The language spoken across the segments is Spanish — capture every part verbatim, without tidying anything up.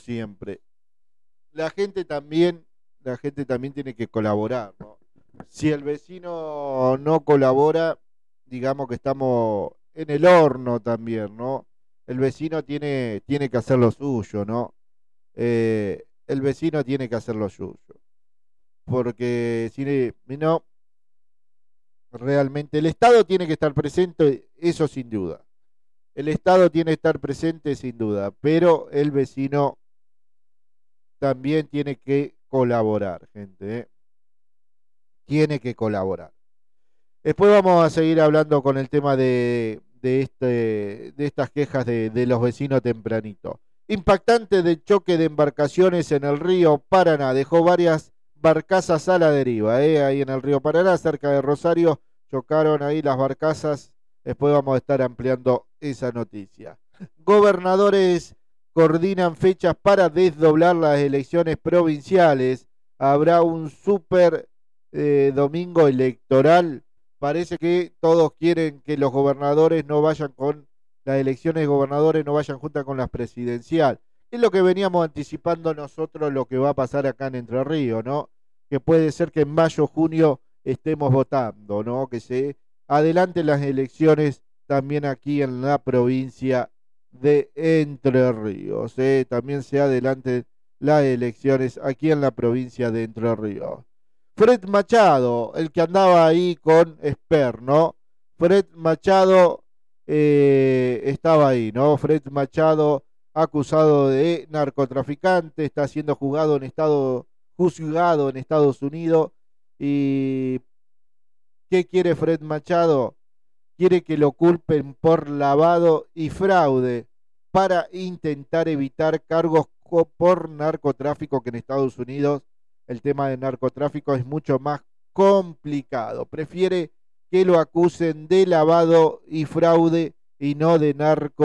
siempre. La gente también, la gente también tiene que colaborar, ¿no? Si el vecino no colabora, digamos que estamos en el horno también, ¿no? El vecino tiene, tiene que hacer lo suyo, ¿no? Eh, el vecino tiene que hacer lo suyo. Porque si no, realmente el Estado tiene que estar presente, eso sin duda. El Estado tiene que estar presente sin duda, pero el vecino también tiene que colaborar, gente, ¿eh? Tiene que colaborar. Después vamos a seguir hablando con el tema de, de, este, de estas quejas de, de los vecinos tempranito. Impactante del choque de embarcaciones en el río Paraná. Dejó varias barcazas a la deriva, ¿eh? Ahí en el río Paraná, cerca de Rosario, chocaron ahí las barcazas. Después vamos a estar ampliando esa noticia. Gobernadores coordinan fechas para desdoblar las elecciones provinciales. Habrá un super eh, domingo electoral. Parece que todos quieren que los gobernadores no vayan con las elecciones de gobernadores, no vayan juntas con las presidenciales. Es lo que veníamos anticipando nosotros, lo que va a pasar acá en Entre Ríos, ¿no? Que puede ser que en mayo, junio estemos votando, ¿no? Que se adelanten las elecciones también aquí en la provincia de Entre Ríos, ¿eh? También se adelanten las elecciones aquí en la provincia de Entre Ríos. Fred Machado, el que andaba ahí con Esper, ¿no? Fred Machado eh, estaba ahí, ¿no? Fred Machado, acusado de narcotraficante, está siendo juzgado en estado, juzgado en Estados Unidos. ¿Y qué quiere Fred Machado? Quiere que lo culpen por lavado y fraude para intentar evitar cargos por narcotráfico, que en Estados Unidos el tema de narcotráfico es mucho más complicado. Prefiere que lo acusen de lavado y fraude y no de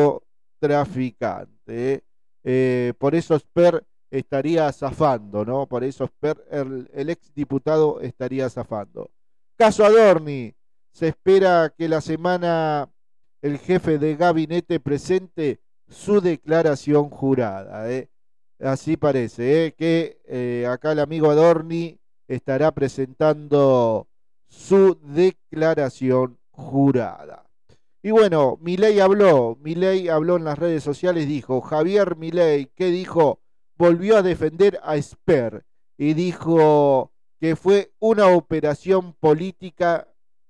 narcotraficante, ¿eh? Eh, por eso Esper estaría zafando, ¿no? Por eso Esper, el, el exdiputado, estaría zafando. Caso Adorni. Se espera que la semana el jefe de gabinete presente su declaración jurada, ¿eh? Así parece, ¿eh? que eh, acá el amigo Adorni estará presentando su declaración jurada. Y bueno, Milei habló, Milei habló en las redes sociales, dijo, Javier Milei, ¿qué dijo? Volvió a defender a Esper y dijo que fue una operación política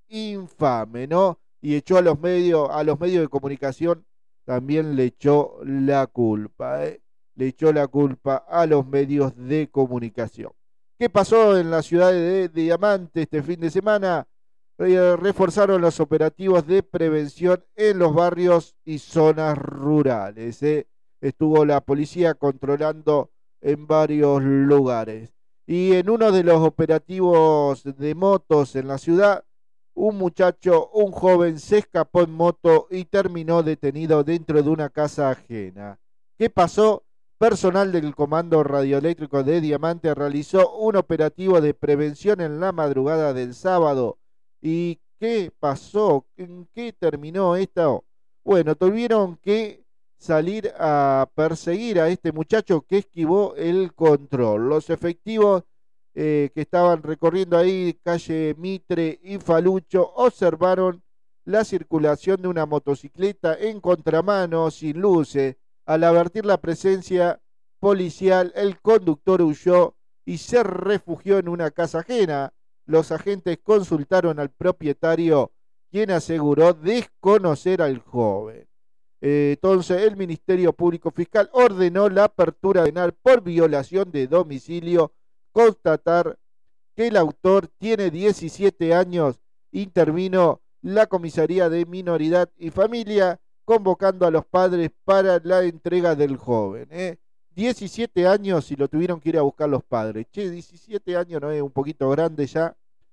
infame, ¿no? Y echó a los medios, a los medios de comunicación, también le echó la culpa, ¿eh? Le echó la culpa a los medios de comunicación. ¿Qué pasó en la ciudad de, de Diamante este fin de semana? Eh, reforzaron los operativos de prevención en los barrios y zonas rurales, ¿eh? Estuvo la policía controlando en varios lugares. Y en uno de los operativos de motos en la ciudad, un muchacho, un joven, se escapó en moto y terminó detenido dentro de una casa ajena. ¿Qué pasó? Personal del Comando Radioeléctrico de Diamante realizó un operativo de prevención en la madrugada del sábado. ¿Y qué pasó? ¿En qué terminó esto? Bueno, tuvieron que salir a perseguir a este muchacho que esquivó el control. Los efectivos eh, que estaban recorriendo ahí calle Mitre y Falucho observaron la circulación de una motocicleta en contramano sin luces. Al advertir la presencia policial, el conductor huyó y se refugió en una casa ajena. Los agentes consultaron al propietario, quien aseguró desconocer al joven. Eh, entonces, el Ministerio Público Fiscal ordenó la apertura penal por violación de domicilio. Constatar que el autor tiene diecisiete años. Intervino la Comisaría de Minoridad y Familia, convocando a los padres para la entrega del joven, ¿eh? diecisiete años y lo tuvieron que ir a buscar los padres. Che, diecisiete años no es un poquito grande ya,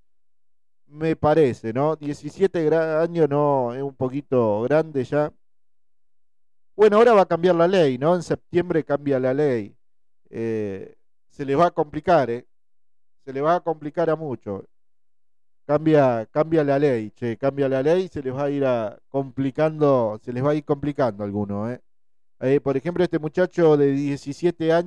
me parece, ¿no? diecisiete años no es un poquito grande ya. Bueno, ahora va a cambiar la ley, ¿no? En septiembre cambia la ley. Eh, se les va a complicar, ¿eh? Se les va a complicar a mucho. Cambia, cambia la ley, che, cambia la ley, se les va a ir a complicando, se les va a ir complicando a algunos, ¿eh? Eh, por ejemplo, este muchacho de diecisiete años